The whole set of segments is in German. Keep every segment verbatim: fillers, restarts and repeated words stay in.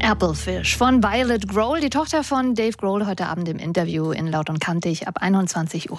Applefish von Violet Grohl, die Tochter von Dave Grohl, heute Abend im Interview in Laut und Kantig ab einundzwanzig Uhr.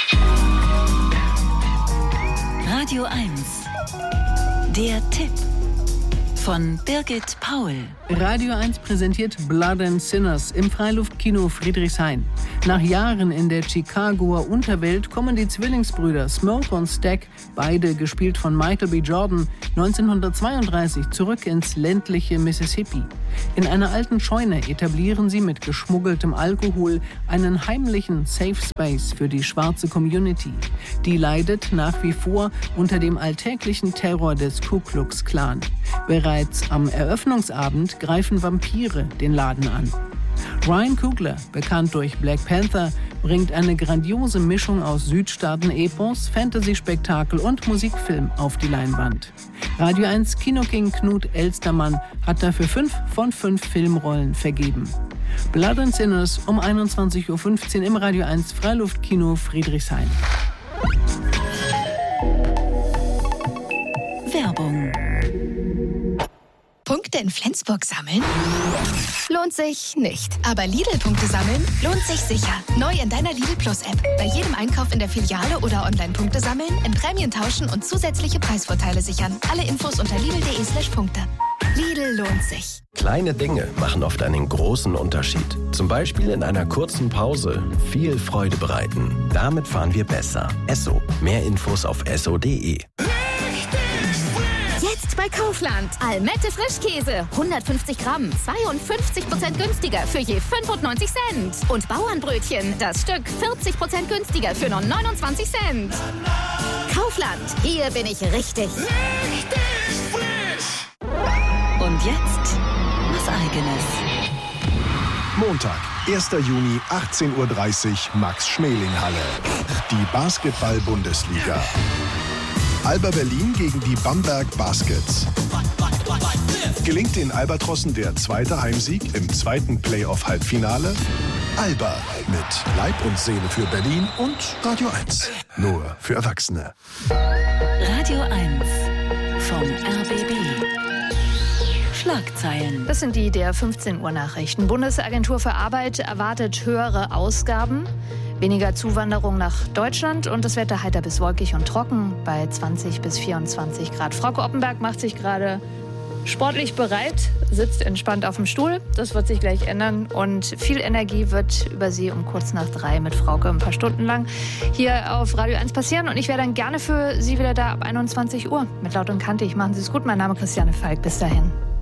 Radio eins. Der Tipp von Birgit Paul. Radio eins präsentiert Blood and Sinners im Freiluftkino Friedrichshain. Nach Jahren in der Chicagoer Unterwelt kommen die Zwillingsbrüder Smoke und Stack, beide gespielt von Michael B. Jordan, neunzehnhundertzweiunddreißig zurück ins ländliche Mississippi. In einer alten Scheune etablieren sie mit geschmuggeltem Alkohol einen heimlichen Safe Space für die schwarze Community. Die leidet nach wie vor unter dem alltäglichen Terror des Ku Klux Klan. Bereits am Eröffnungsabend greifen Vampire den Laden an. Ryan Coogler, bekannt durch Black Panther, bringt eine grandiose Mischung aus Südstaaten-Epos, Fantasy-Spektakel und Musikfilm auf die Leinwand. Radio eins Kinoking Knut Elstermann hat dafür fünf von fünf Filmrollen vergeben. Blood and Sinners um einundzwanzig Uhr fünfzehn im Radio eins Freiluftkino Friedrichshain. Werbung. Punkte in Flensburg sammeln? Lohnt sich nicht. Aber Lidl-Punkte sammeln lohnt sich sicher. Neu in deiner Lidl Plus-App. Bei jedem Einkauf in der Filiale oder online Punkte sammeln, in Prämien tauschen und zusätzliche Preisvorteile sichern. Alle Infos unter lidl.de slash Punkte. Lidl lohnt sich. Kleine Dinge machen oft einen großen Unterschied. Zum Beispiel in einer kurzen Pause viel Freude bereiten. Damit fahren wir besser. Esso. Mehr Infos auf esso punkt de. Jetzt bei Kaufland. Almette Frischkäse. hundertfünfzig Gramm. zweiundfünfzig Prozent günstiger für je fünfundneunzig Cent. Und Bauernbrötchen. Das Stück vierzig Prozent günstiger für nur neunundzwanzig Cent. Kaufland. Hier bin ich richtig. Richtig frisch. Und jetzt was Eigenes. Montag, erster Juni, achtzehn Uhr dreißig, Max-Schmeling-Halle. Die Basketball-Bundesliga. Alba Berlin gegen die Bamberg Baskets. Gelingt den Albatrossen der zweite Heimsieg im zweiten Playoff-Halbfinale? Alba mit Leib und Seele für Berlin und Radio eins. Nur für Erwachsene. Radio eins vom R B B. Schlagzeilen. Das sind die der fünfzehn Uhr Nachrichten. Bundesagentur für Arbeit erwartet höhere Ausgaben, weniger Zuwanderung nach Deutschland und das Wetter heiter bis wolkig und trocken bei zwanzig bis vierundzwanzig Grad. Frauke Oppenberg macht sich gerade sportlich bereit, sitzt entspannt auf dem Stuhl. Das wird sich gleich ändern und viel Energie wird über sie um kurz nach drei mit Frauke ein paar Stunden lang hier auf Radio eins passieren. Und ich wäre dann gerne für Sie wieder da ab einundzwanzig Uhr mit Laut und Kantig. Machen Sie es gut. Mein Name ist Christiane Falk. Bis dahin.